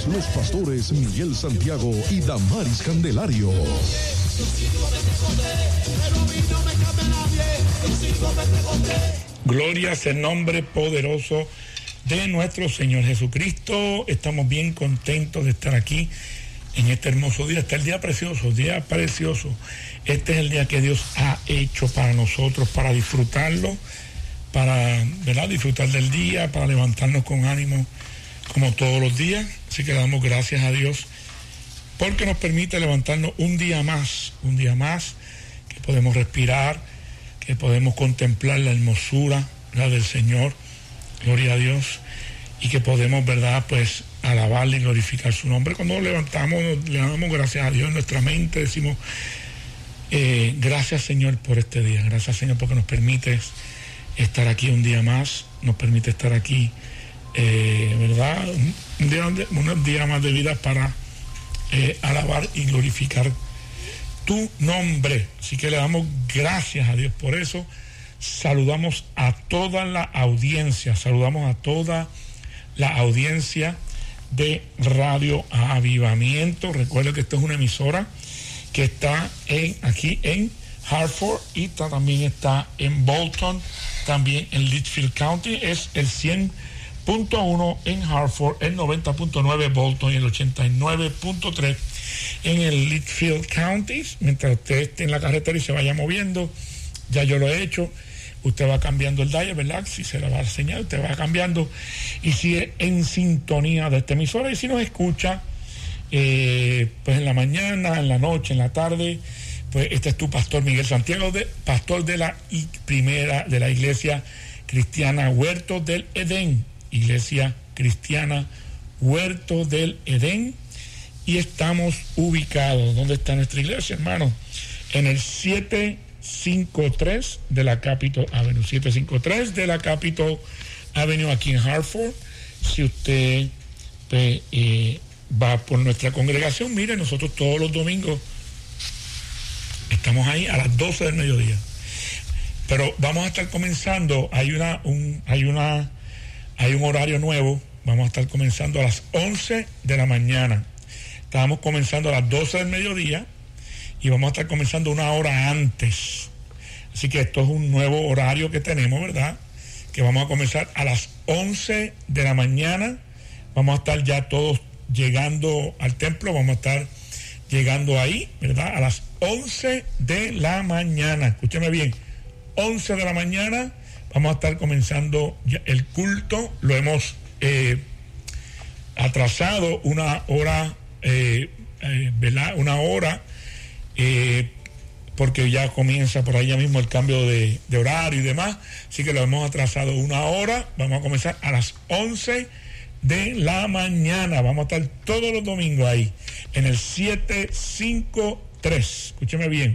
los pastores Miguel Santiago y Damaris Candelario. Gloria es el nombre poderoso de nuestro Señor Jesucristo. Estamos bien contentos de estar aquí en este hermoso día. Este es el día precioso, día precioso. Este es el día que Dios ha hecho para nosotros, para disfrutarlo, para, ¿verdad?, disfrutar del día, para levantarnos con ánimo como todos los días. Así que le damos gracias a Dios porque nos permite levantarnos un día más, que podemos respirar, que podemos contemplar la hermosura, ¿verdad?, del Señor, gloria a Dios, y que podemos, ¿verdad?, pues alabarle y glorificar su nombre. Cuando nos levantamos, le damos gracias a Dios en nuestra mente, decimos, gracias Señor por este día, gracias Señor porque nos permites estar aquí un día más, nos permite estar aquí, ¿verdad?, un día más de vida para alabar y glorificar tu nombre. Así que le damos gracias a Dios por eso. Saludamos a toda la audiencia, de Radio Avivamiento. Recuerden que esto es una emisora que está aquí en Hartford y también está en Bolton, también en Litchfield County. Es el 100.1 en Hartford, el 90.9 Bolton y el 89.3 en el Litchfield County. Mientras usted esté en la carretera y se vaya moviendo, ya yo lo he hecho, usted va cambiando el dial, ¿verdad? Si se le va a señal, usted va cambiando y sigue en sintonía de esta emisora. Y si nos escucha, pues en la mañana, en la noche, en la tarde, pues este es tu pastor Miguel Santiago, pastor de la Iglesia Cristiana Huerto del Edén. Iglesia Cristiana Huerto del Edén. Y estamos ubicados, ¿dónde está nuestra iglesia, hermano? En el 753 de la Capitol Avenue, 753 de la Capitol Avenue aquí en Hartford. Si usted va por nuestra congregación, mire, nosotros todos los domingos estamos ahí a las 12 del mediodía. Pero vamos a estar comenzando, hay un horario nuevo, vamos a estar comenzando a las 11 de la mañana. Estábamos comenzando a las 12 del mediodía y vamos a estar comenzando una hora antes. Así que esto es un nuevo horario que tenemos, ¿verdad? Que vamos a comenzar a las 11 de la mañana. Vamos a estar ya todos llegando al templo, vamos a estar llegando ahí, ¿verdad? A las 11 de la mañana. Escúcheme bien, 11 de la mañana vamos a estar comenzando el culto. Lo hemos atrasado una hora, ¿verdad? Una hora, porque ya comienza por allá mismo el cambio de horario y demás, así que lo hemos atrasado una hora. Vamos a comenzar a las 11 de la mañana, vamos a estar todos los domingos ahí, en el 753, escúcheme bien,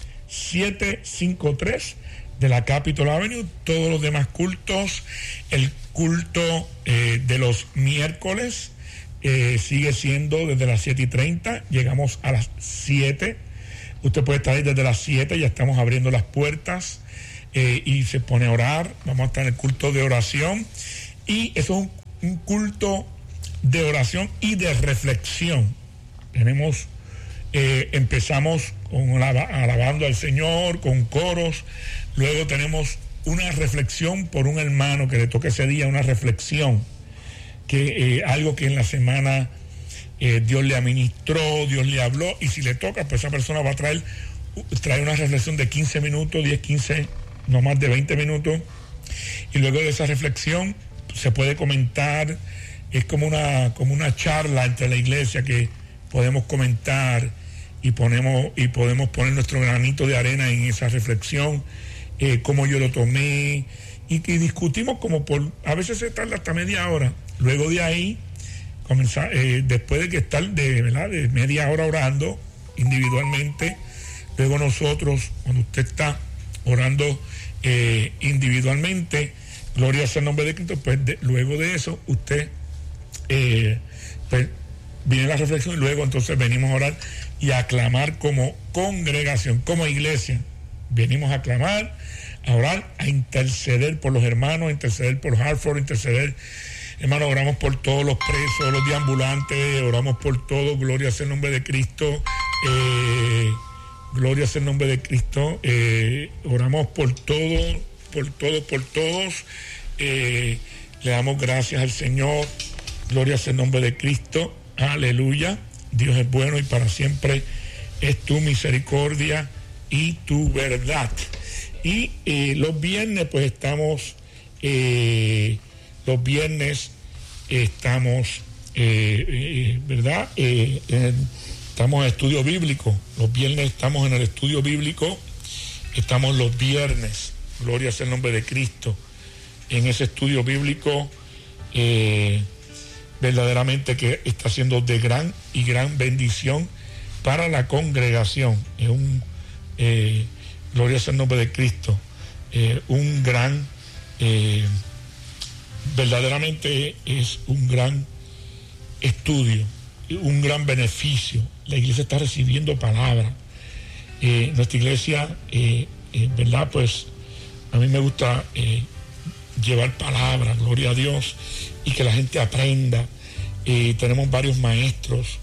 753 de la Capitol Avenue. Todos los demás cultos, el culto de los miércoles, sigue siendo desde las 7:30, llegamos a las 7. Usted puede estar ahí desde las 7, ya estamos abriendo las puertas y se pone a orar. Vamos a estar en el culto de oración y eso es un culto de oración y de reflexión. Empezamos con alabando al Señor, con coros, luego tenemos una reflexión por un hermano que le toca ese día, una reflexión, que algo que en la semana Dios le administró, Dios le habló, y si le toca, pues esa persona va a traer una reflexión de 15 minutos, 10, 15, no más de 20 minutos, y luego de esa reflexión se puede comentar. Es como una charla entre la iglesia que podemos comentar y podemos poner nuestro granito de arena en esa reflexión, cómo yo lo tomé, y discutimos a veces se tarda hasta media hora. Luego de ahí comenzar, después de que estar de media hora orando individualmente, luego nosotros, cuando usted está orando individualmente, gloria sea el nombre de Cristo, pues luego de eso usted pues viene la reflexión y luego entonces venimos a orar y a aclamar como congregación, como iglesia. Venimos a aclamar, a orar, a interceder por los hermanos, a interceder por Hartford, a interceder Hermano, oramos por todos los presos, los deambulantes, oramos por todos, gloria sea el nombre de Cristo, gloria sea el nombre de Cristo, oramos por todos, le damos gracias al Señor, gloria sea el nombre de Cristo, aleluya, Dios es bueno y para siempre es tu misericordia y tu verdad. Y los viernes pues estamos, ¿verdad? Estamos en estudio bíblico, los viernes estamos en el estudio bíblico, estamos los viernes, gloria sea el nombre de Cristo, en ese estudio bíblico verdaderamente que está siendo de gran bendición para la congregación. Es gloria sea el nombre de Cristo, un gran, verdaderamente es un gran estudio, un gran beneficio. La iglesia está recibiendo palabra. Nuestra iglesia, ¿verdad? Pues a mí me gusta llevar palabra, gloria a Dios, y que la gente aprenda. Tenemos varios maestros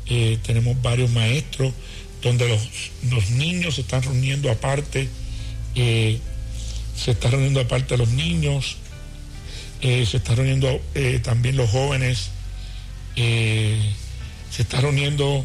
donde los niños se están reuniendo aparte, los niños, se están reuniendo también los jóvenes, se está reuniendo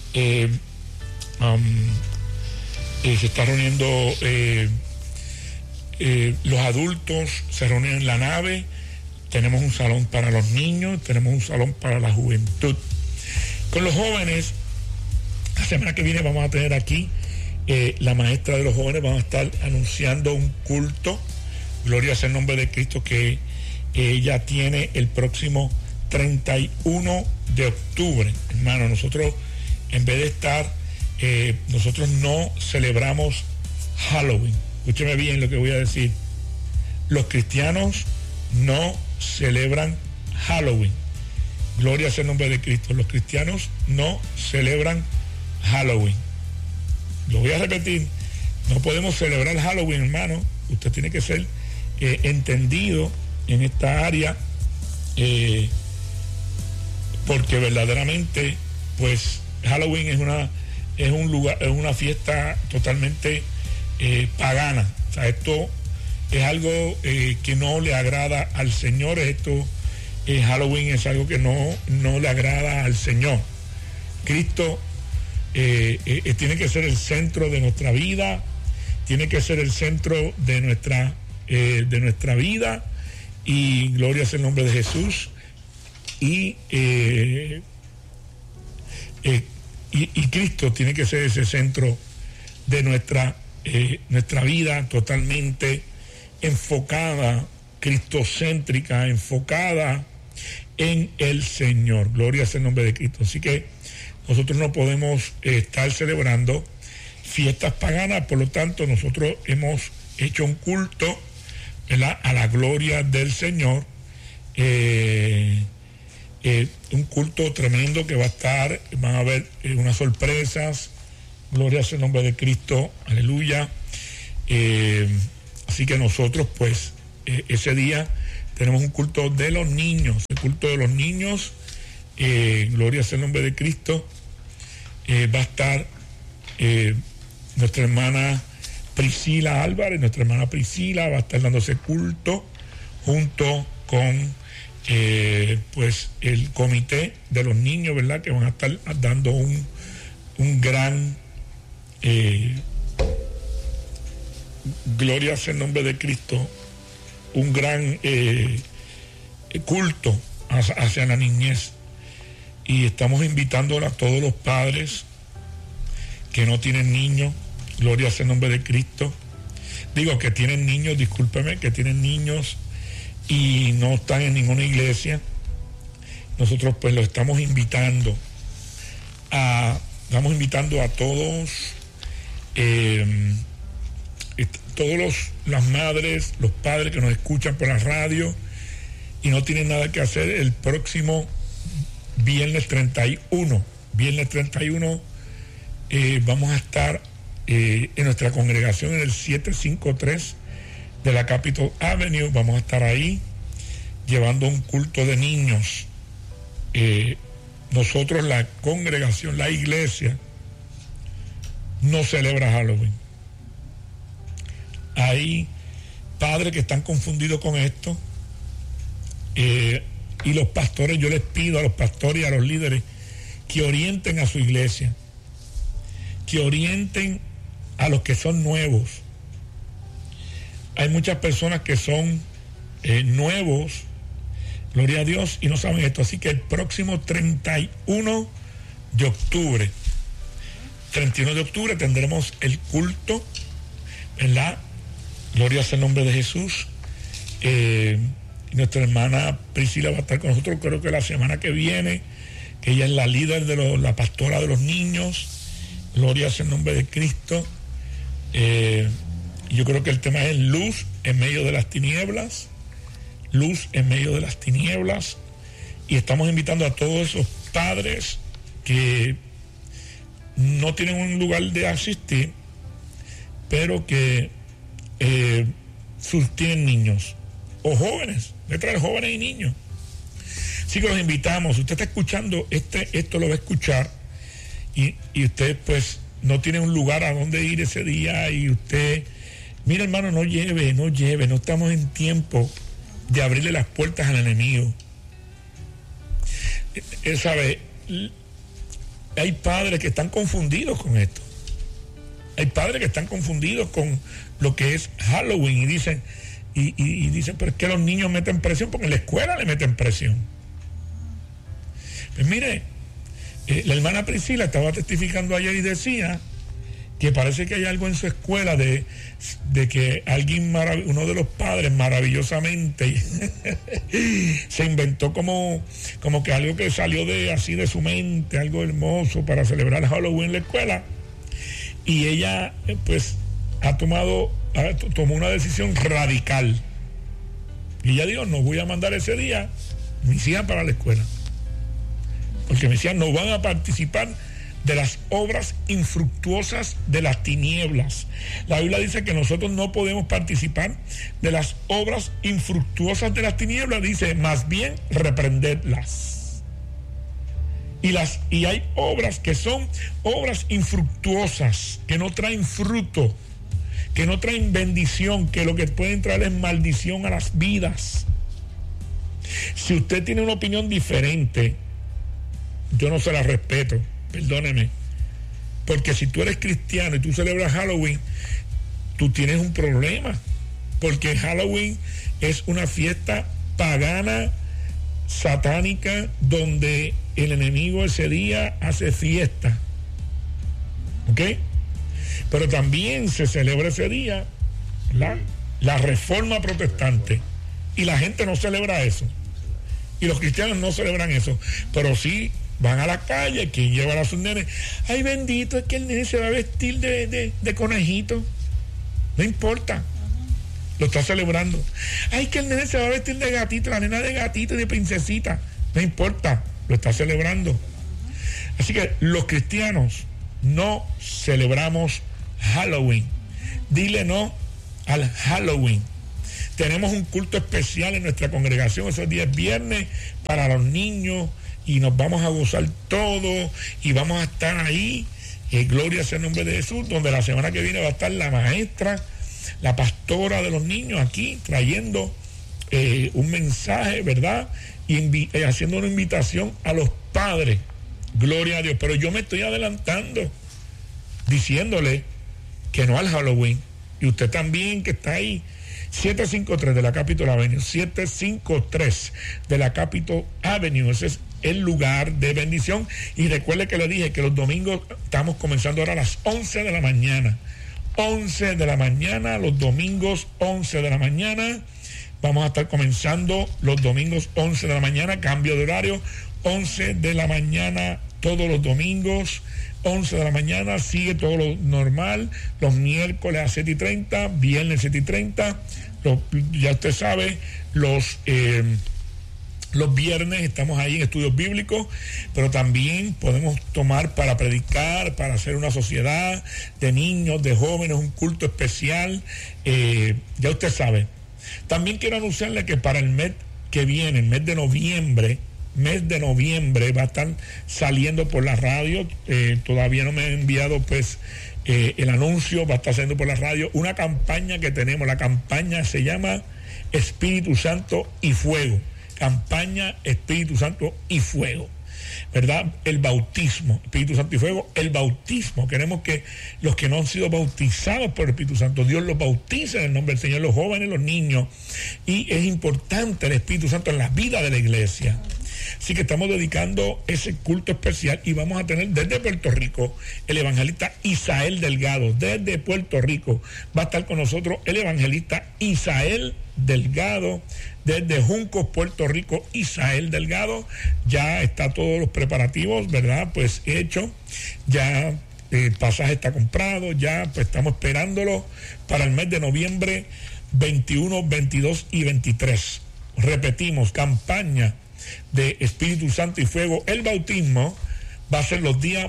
los adultos, se reúnen en la nave. Tenemos un salón para los niños, tenemos un salón para la juventud. Con los jóvenes, la semana que viene vamos a tener aquí la maestra de los jóvenes, vamos a estar anunciando un culto, gloria sea el nombre de Cristo, que ella tiene el próximo 31 de octubre. Hermano, nosotros en vez de estar, nosotros no celebramos Halloween. Escúcheme bien lo que voy a decir. Los cristianos no celebran Halloween. Gloria sea el nombre de Cristo. Los cristianos no celebran Halloween. Lo voy a repetir. No podemos celebrar Halloween, hermano. Usted tiene que ser entendido en esta área, porque verdaderamente, pues Halloween es una fiesta totalmente pagana. O sea, esto es algo que no le agrada al Señor. Halloween es algo que no le agrada al Señor. Cristo tiene que ser el centro de nuestra vida, tiene que ser el centro de nuestra vida, y gloria sea el nombre de Jesús. Y Cristo tiene que ser ese centro de nuestra vida, totalmente enfocada, cristocéntrica, enfocada en el Señor. Gloria sea el nombre de Cristo. Así que nosotros no podemos estar celebrando fiestas paganas. Por lo tanto, nosotros hemos hecho un culto, ¿verdad?, a la gloria del Señor, un culto tremendo que va a estar, van a haber unas sorpresas. Gloria sea el nombre de Cristo, aleluya. Así que nosotros, pues, ese día tenemos un culto de los niños, el culto de los niños, gloria sea el nombre de Cristo. Va a estar nuestra hermana Priscila Álvarez, nuestra hermana Priscila va a estar dando ese culto junto con pues el comité de los niños, ¿verdad?, que van a estar dando un gran gloria sea el nombre de Cristo, un gran culto hacia la niñez. Y estamos invitando a todos los padres que no tienen niños, gloria sea el nombre de Cristo. Digo, que tienen niños, discúlpeme, que tienen niños y no están en ninguna iglesia. Nosotros pues los estamos invitando a todos, las madres, los padres que nos escuchan por la radio y no tienen nada que hacer. El próximo viernes 31 vamos a estar en nuestra congregación en el 753 de la Capitol Avenue. Vamos a estar ahí llevando un culto de niños. Nosotros, la congregación, la iglesia, no celebra Halloween. Hay padres que están confundidos con esto, y los pastores, yo les pido a los pastores y a los líderes que orienten a su iglesia, que orienten a los que son nuevos. Hay muchas personas que son nuevos, gloria a Dios, y no saben esto. Así que el próximo 31 de octubre tendremos el culto, ¿verdad? Gloria sea el nombre de Jesús. Nuestra hermana Priscila va a estar con nosotros, creo que la semana que viene, que ella es la líder la pastora de los niños. Gloria sea el nombre de Cristo. Yo creo que el tema es luz en medio de las tinieblas. Luz en medio de las tinieblas. Y estamos invitando a todos esos padres que no tienen un lugar de asistir, pero que tienen niños o jóvenes, de traer jóvenes y niños. Así que los invitamos. Si usted está escuchando esto lo va a escuchar, y usted pues no tiene un lugar a donde ir ese día, y usted, mira hermano, no lleve, no estamos en tiempo de abrirle las puertas al enemigo. ¿Sabe? Hay padres que están confundidos con esto. Hay padres que están confundidos con lo que es Halloween y dicen, pero es que los niños meten presión, porque en la escuela le meten presión. Pues mire, la hermana Priscila estaba testificando ayer y decía que parece que hay algo en su escuela de que alguien, uno de los padres maravillosamente se inventó como que algo que salió de su mente, algo hermoso para celebrar Halloween en la escuela, y ella pues tomó una decisión radical, y ella dijo: no voy a mandar ese día mis hijas para la escuela, porque mis hijas no van a participar de las obras infructuosas de las tinieblas. La Biblia dice que nosotros no podemos participar de las obras infructuosas de las tinieblas. Dice, más bien reprendedlas. Y hay obras que son obras infructuosas, que no traen fruto, que no traen bendición, que lo que pueden traer es maldición a las vidas. Si usted tiene una opinión diferente, yo no se la respeto. Perdóneme, porque si tú eres cristiano y tú celebras Halloween, tú tienes un problema, porque Halloween es una fiesta pagana, satánica, donde el enemigo ese día hace fiesta, ¿ok? Pero también se celebra ese día la reforma protestante, y la gente no celebra eso, y los cristianos no celebran eso, pero sí van a la calle. ¿Quién lleva a sus nenes? Ay, bendito, es que el nene se va a vestir de conejito. No importa, lo está celebrando. Ay, que el nene se va a vestir de gatito, la nena de gatito y de princesita. No importa, lo está celebrando. Así que los cristianos no celebramos Halloween. Dile no al Halloween. Tenemos un culto especial en nuestra congregación esos días viernes para los niños, y nos vamos a gozar todo, y vamos a estar ahí, gloria sea el nombre de Jesús, donde la semana que viene va a estar la maestra, la pastora de los niños aquí, trayendo un mensaje, ¿verdad? Y haciendo una invitación a los padres, gloria a Dios. Pero yo me estoy adelantando, diciéndole que no al Halloween, y usted también que está ahí. 753 de la Capitol Avenue, 753 de la Capitol Avenue, ese es el lugar de bendición. Y recuerde que le dije que los domingos estamos comenzando ahora a las 11 de la mañana. 11 de la mañana, los domingos 11 de la mañana. Vamos a estar comenzando los domingos 11 de la mañana, cambio de horario, 11 de la mañana todos los domingos. 11 de la mañana, sigue todo lo normal, los miércoles a 7:30, viernes 7:30, ya usted sabe, los viernes estamos ahí en estudios bíblicos, pero también podemos tomar para predicar, para hacer una sociedad de niños, de jóvenes, un culto especial, ya usted sabe. También quiero anunciarle que para el mes que viene, el mes de noviembre, va a estar saliendo por la radio. Todavía no me han enviado pues el anuncio. Va a estar saliendo por la radio una campaña que tenemos. La campaña se llama Espíritu Santo y Fuego. Campaña Espíritu Santo y Fuego, ¿verdad? El bautismo, Espíritu Santo y Fuego, el bautismo. Queremos que los que no han sido bautizados por el Espíritu Santo, Dios los bautice en el nombre del Señor, los jóvenes, los niños. Y es importante el Espíritu Santo en la vida de la iglesia. Así que estamos dedicando ese culto especial y vamos a tener desde Puerto Rico el evangelista Isael Delgado. Desde Puerto Rico va a estar con nosotros el evangelista Isael Delgado. Desde Juncos, Puerto Rico, Isael Delgado. Ya está todos los preparativos, ¿verdad? Pues hecho. Ya el pasaje está comprado. Ya pues estamos esperándolo para el mes de noviembre 21, 22 y 23. Repetimos, campaña de Espíritu Santo y Fuego. El bautismo va a ser los días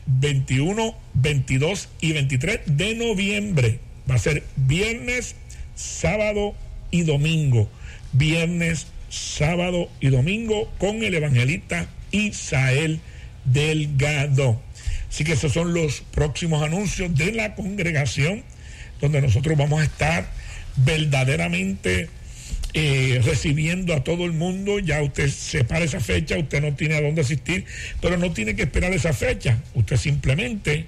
21, 22 y 23 de noviembre. Va a ser viernes, sábado y domingo. Viernes, sábado y domingo con el evangelista Isael Delgado. Así que esos son los próximos anuncios de la congregación, donde nosotros vamos a estar verdaderamente recibiendo a todo el mundo. Ya usted separa esa fecha, usted no tiene a dónde asistir, pero no tiene que esperar esa fecha. Usted simplemente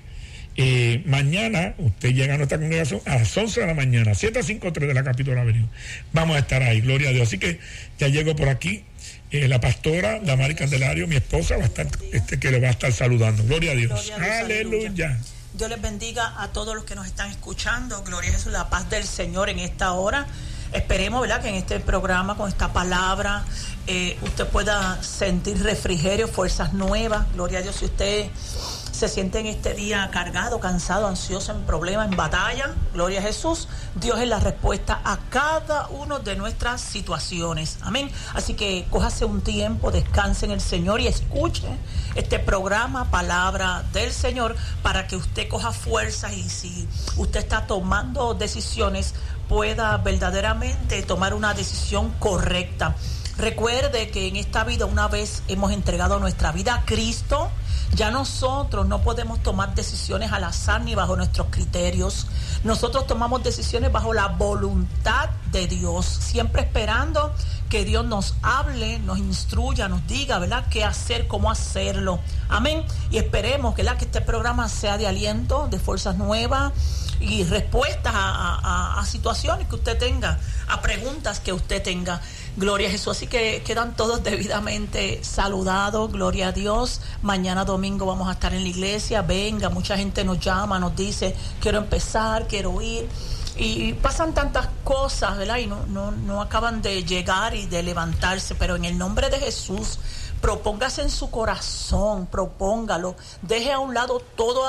mañana, usted llega a nuestra congregación a las 11 de la mañana, 753 de la Capitol Avenue. Vamos a estar ahí, gloria a Dios. Así que ya llego por aquí. La pastora Damaris Candelario, mi esposa, va a estar, que le va a estar saludando. Gloria a Dios. Gloria a Dios, aleluya. Dios les bendiga a todos los que nos están escuchando. Gloria a Jesús, la paz del Señor en esta hora. Esperemos, ¿verdad?, que en este programa, con esta palabra, usted pueda sentir refrigerio, fuerzas nuevas. Gloria a Dios. Si usted se siente en este día cargado, cansado, ansioso, en problemas, en batalla, gloria a Jesús, Dios es la respuesta a cada una de nuestras situaciones. Amén. Así que cójase un tiempo, descanse en el Señor y escuche este programa, Palabra del Señor, para que usted coja fuerzas y si usted está tomando decisiones, pueda verdaderamente tomar una decisión correcta. Recuerde que en esta vida, una vez hemos entregado nuestra vida a Cristo, ya nosotros no podemos tomar decisiones al azar ni bajo nuestros criterios. Nosotros tomamos decisiones bajo la voluntad de Dios, siempre esperando que Dios nos hable, nos instruya, nos diga, ¿verdad?, qué hacer, cómo hacerlo. Amén. Y esperemos, ¿verdad?, que este programa sea de aliento, de fuerzas nuevas y respuestas a situaciones que usted tenga, a preguntas que usted tenga. Gloria a Jesús. Así que quedan todos debidamente saludados. Gloria a Dios. Mañana domingo vamos a estar en la iglesia. Venga, mucha gente nos llama, nos dice, quiero empezar, quiero ir. Y pasan tantas cosas, ¿verdad? Y no acaban de llegar y de levantarse. Pero en el nombre de Jesús, propóngase en su corazón, propóngalo. Deje a un lado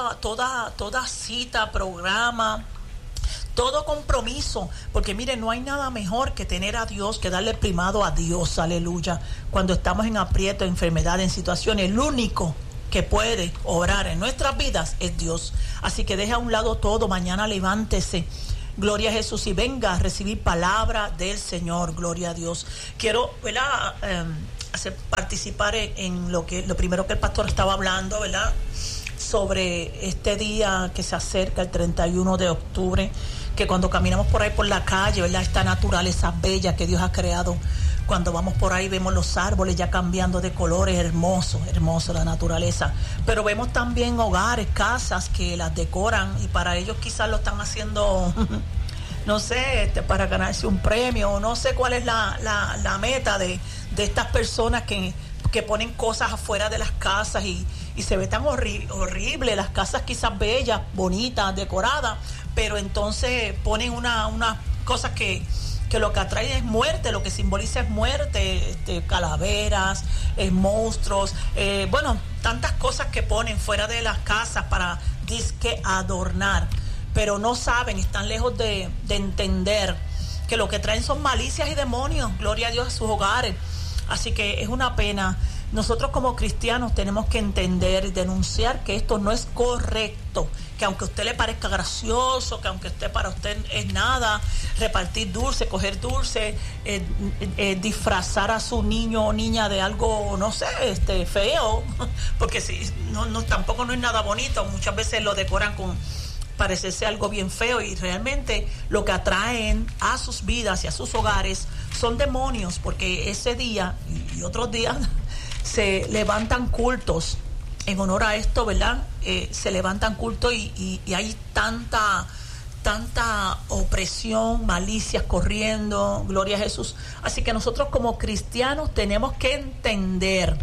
toda cita, programa, todo compromiso, porque mire, no hay nada mejor que tener a Dios, que darle primado a Dios, aleluya. Cuando estamos en aprieto, enfermedad, en situaciones, el único que puede obrar en nuestras vidas es Dios. Así que deje a un lado todo, mañana levántese, gloria a Jesús, y venga a recibir palabra del Señor, gloria a Dios. Quiero, ¿verdad?, hacer participar en lo primero que el pastor estaba hablando, ¿verdad?, sobre este día que se acerca, el 31 de octubre, que cuando caminamos por ahí por la calle, ¿verdad?, esta naturaleza bella que Dios ha creado, cuando vamos por ahí vemos los árboles ya cambiando de colores, hermoso la naturaleza, pero vemos también hogares, casas que las decoran y para ellos quizás lo están haciendo no sé, para ganarse un premio, no sé cuál es la meta de estas personas que ponen cosas afuera de las casas y se ve tan horrible, las casas quizás bellas, bonitas, decoradas, pero entonces ponen unas cosas que lo que atrae es muerte, lo que simboliza es muerte, calaveras, monstruos, bueno, tantas cosas que ponen fuera de las casas para disque adornar, pero no saben, están lejos de entender que lo que traen son malicias y demonios, gloria a Dios, a sus hogares. Así que es una pena nosotros como cristianos tenemos que entender y denunciar que esto no es correcto, que aunque a usted le parezca gracioso, que aunque para usted es nada, repartir dulce, coger dulce, disfrazar a su niño o niña de algo, no sé, feo, porque si no tampoco no es nada bonito, muchas veces lo decoran con parecerse algo bien feo, y realmente lo que atraen a sus vidas y a sus hogares son demonios, porque ese día y otros días se levantan cultos en honor a esto, ¿verdad? Se levantan cultos y hay tanta opresión, malicias corriendo, gloria a Jesús. Así que nosotros como cristianos tenemos que entender,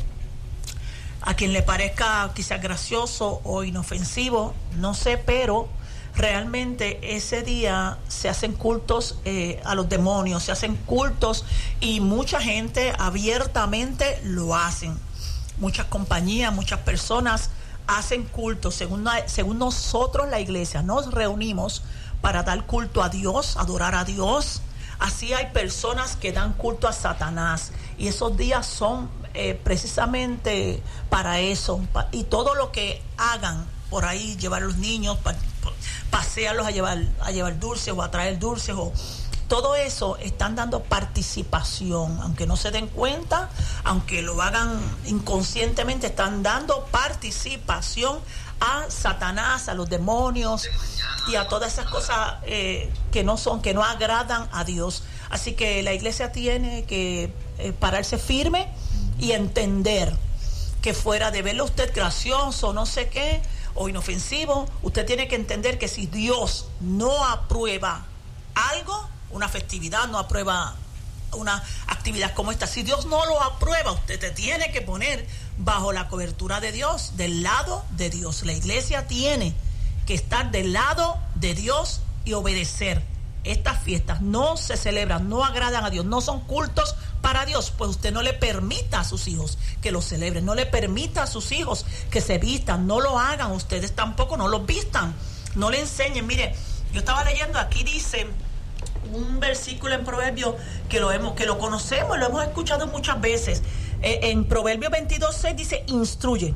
a quien le parezca quizás gracioso o inofensivo, no sé, pero realmente ese día se hacen cultos a los demonios, se hacen cultos, y mucha gente abiertamente lo hacen. Muchas compañías, muchas personas hacen cultos. Según nosotros, la iglesia, nos reunimos para dar culto a Dios, adorar a Dios. Así hay personas que dan culto a Satanás, y esos días son precisamente para eso. Y todo lo que hagan por ahí, llevar a los niños, pasearlos a llevar dulces o a traer dulces, o todo eso, están dando participación, aunque no se den cuenta, aunque lo hagan inconscientemente, están dando participación a Satanás, a los demonios y a todas esas cosas que no agradan a Dios. Así que la iglesia tiene que pararse firme y entender que fuera de verlo usted gracioso, no sé qué, o inofensivo, usted tiene que entender que si Dios no aprueba algo, una festividad, no aprueba una actividad como esta, si Dios no lo aprueba, usted te tiene que poner bajo la cobertura de Dios, del lado de Dios. La iglesia tiene que estar del lado de Dios y obedecer. Estas fiestas no se celebran, no agradan a Dios, no son cultos para Dios, pues usted no le permita a sus hijos que los celebren, no le permita a sus hijos que se vistan, no lo hagan, ustedes tampoco no los vistan, no le enseñen. Mire, yo estaba leyendo, aquí dice un versículo en Proverbios que lo conocemos, lo hemos escuchado muchas veces. En Proverbios 22:6 dice: instruye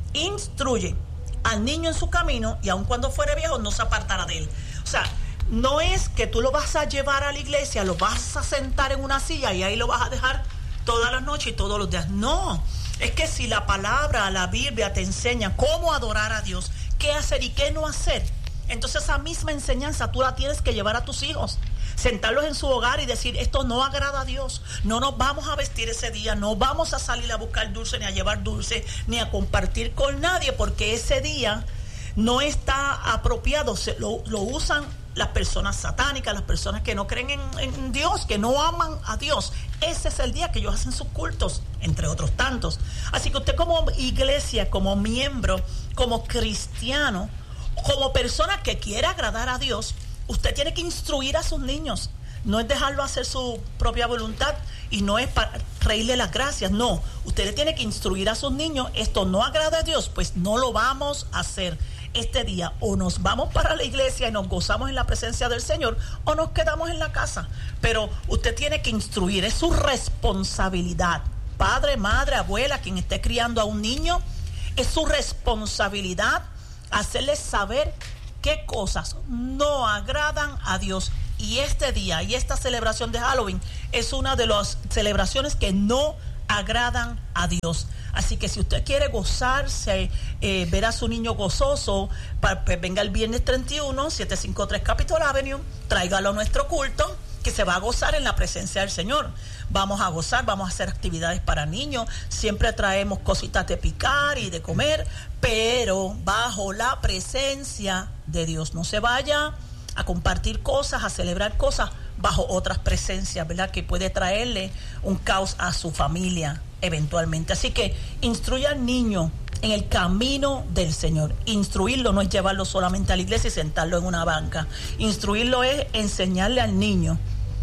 al niño en su camino, y aun cuando fuere viejo no se apartará de él. O sea, no es que tú lo vas a llevar a la iglesia, lo vas a sentar en una silla y ahí lo vas a dejar todas las noches y todos los días. No, es que si la palabra, la Biblia te enseña cómo adorar a Dios, qué hacer y qué no hacer, entonces esa misma enseñanza tú la tienes que llevar a tus hijos, sentarlos en su hogar y decir: esto no agrada a Dios, no nos vamos a vestir ese día, no vamos a salir a buscar dulce, ni a llevar dulce, ni a compartir con nadie, porque ese día no está apropiado. Lo usan las personas satánicas, las personas que no creen en Dios, que no aman a Dios. Ese es el día que ellos hacen sus cultos, entre otros tantos. Así que usted como iglesia, como miembro, como cristiano, como persona que quiere agradar a Dios, usted tiene que instruir a sus niños. No es dejarlo hacer su propia voluntad, y no es para reírle las gracias. No, usted le tiene que instruir a sus niños: esto no agrada a Dios, pues no lo vamos a hacer este día. O nos vamos para la iglesia y nos gozamos en la presencia del Señor, o nos quedamos en la casa. Pero usted tiene que instruir, es su responsabilidad. Padre, madre, abuela, quien esté criando a un niño, es su responsabilidad hacerles saber qué cosas no agradan a Dios. Y este día y esta celebración de Halloween es una de las celebraciones que no agradan a Dios. Así que si usted quiere gozarse, ver a su niño gozoso, pues venga el viernes 31, 753 Capitol Avenue, tráigalo a nuestro culto, que se va a gozar en la presencia del Señor. Vamos a gozar, vamos a hacer actividades para niños, siempre traemos cositas de picar y de comer, pero bajo la presencia de Dios. No se vaya a compartir cosas, a celebrar cosas bajo otras presencias, ¿verdad?, que puede traerle un caos a su familia eventualmente. Así que instruya al niño en el camino del Señor. Instruirlo no es llevarlo solamente a la iglesia y sentarlo en una banca. Instruirlo es enseñarle al niño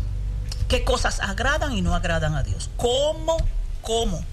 qué cosas agradan y no agradan a Dios. Cómo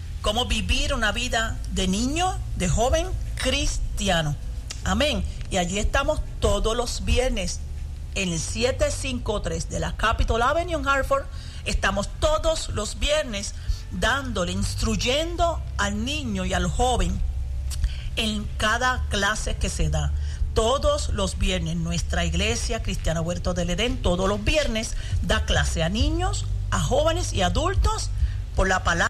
vivir una vida de niño, de joven cristiano. Amén. Y allí estamos todos los viernes en el 753 de la Capitol Avenue en Hartford. Estamos todos los viernes dándole, instruyendo al niño y al joven en cada clase que se da. Todos los viernes nuestra iglesia Cristiana Huerto del Edén, todos los viernes da clase a niños, a jóvenes y adultos por la palabra